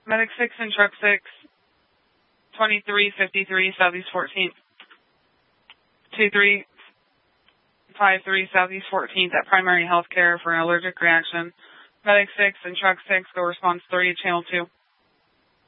Medic 6 and Truck 6, 2353 Southeast 14th. 2353 Southeast 14th at Primary Healthcare for an allergic reaction. Medic 6 and Truck 6, go response 3, Channel 2.